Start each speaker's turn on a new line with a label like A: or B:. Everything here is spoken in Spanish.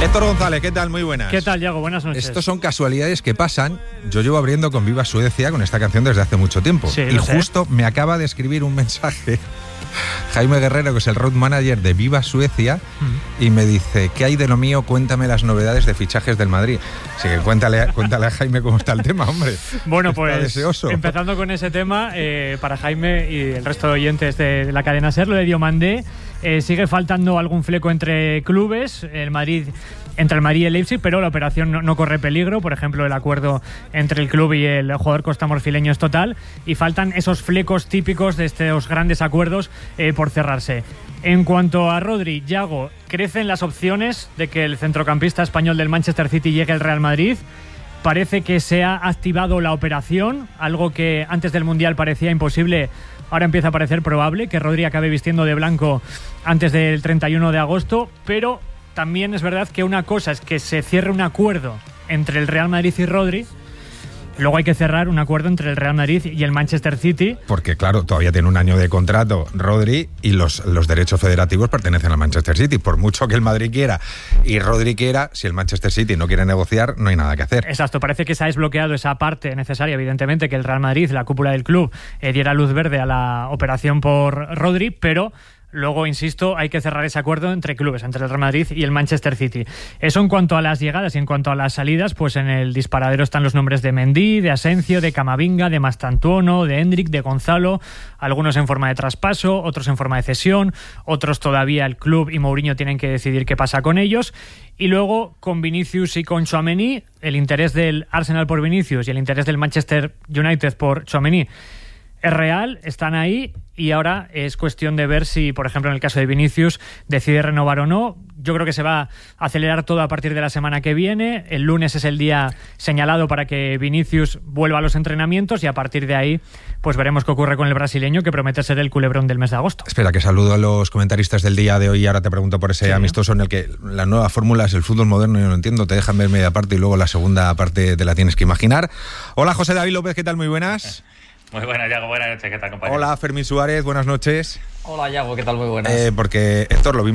A: Héctor González, ¿qué tal? Muy buenas.
B: ¿Qué tal, Yago? Buenas noches.
A: Estos son casualidades que pasan. Yo llevo abriendo con Viva Suecia con esta canción desde hace mucho tiempo.
B: Sí,
A: y justo me acaba de escribir un mensaje Jaime Guerrero, que es el road manager de Viva Suecia, y me dice: ¿qué hay de lo mío? Cuéntame las novedades de fichajes del Madrid. Así que cuéntale a Jaime cómo está el tema, hombre.
B: Bueno,
A: está
B: pues
A: deseoso.
B: Empezando con ese tema, para Jaime y el resto de oyentes de la cadena SER, lo de Diomandé, sigue faltando algún fleco entre clubes, entre el Madrid y el Leipzig, pero la operación no corre peligro. Por ejemplo, el acuerdo entre el club y el jugador costamorfileño es total, y faltan esos flecos típicos de estos grandes acuerdos por cerrarse. En cuanto a Rodri, Yago, crecen las opciones de que el centrocampista español del Manchester City llegue al Real Madrid. Parece que se ha activado la operación, algo que antes del Mundial parecía imposible. Ahora empieza a parecer probable que Rodri acabe vistiendo de blanco antes del 31 de agosto, pero también es verdad que una cosa es que se cierre un acuerdo entre el Real Madrid y Rodri, luego hay que cerrar un acuerdo entre el Real Madrid y el Manchester City.
A: Porque claro, todavía tiene un año de contrato Rodri y los derechos federativos pertenecen al Manchester City. Por mucho que el Madrid quiera y Rodri quiera, si el Manchester City no quiere negociar, no hay nada que hacer.
B: Exacto, parece que se ha desbloqueado esa parte necesaria, evidentemente, que el Real Madrid, la cúpula del club, diera luz verde a la operación por Rodri, pero luego, insisto, hay que cerrar ese acuerdo entre clubes, entre el Real Madrid y el Manchester City. Eso en cuanto a las llegadas, y en cuanto a las salidas, pues en el disparadero están los nombres de Mendy, de Asencio, de Camavinga, de Mastantuono, de Hendrik, de Gonzalo, algunos en forma de traspaso, otros en forma de cesión, otros todavía el club y Mourinho tienen que decidir qué pasa con ellos. Y luego, con Vinicius y con Tchouaméni, el interés del Arsenal por Vinicius y el interés del Manchester United por Tchouaméni es real, están ahí, y ahora es cuestión de ver si, por ejemplo, en el caso de Vinicius, decide renovar o no. Yo creo que se va a acelerar todo a partir de la semana que viene. El lunes es el día señalado para que Vinicius vuelva a los entrenamientos, y a partir de ahí pues veremos qué ocurre con el brasileño, que promete ser el culebrón del mes de agosto.
A: Espera, que saludo a los comentaristas del día de hoy y ahora te pregunto por ese amistoso en el que la nueva fórmula es el fútbol moderno. Yo no entiendo, te dejan ver media parte y luego la segunda parte te la tienes que imaginar. Hola, José David López, ¿qué tal? Muy buenas.
C: Muy buenas, Yago, buenas noches, ¿qué tal, compañero?
A: Hola, Fermín Suárez, buenas noches.
D: Hola, Yago, ¿qué tal? Muy buenas.
A: Porque, Héctor, lo vimos